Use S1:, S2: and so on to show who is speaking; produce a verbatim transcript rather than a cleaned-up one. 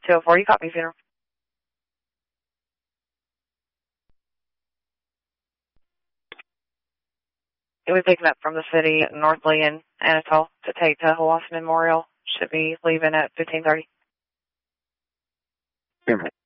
S1: two oh four, you copy funeral. It was picking up from the city at North Lee and Anatole to take to Hawass Memorial. Should be leaving at fifteen thirty.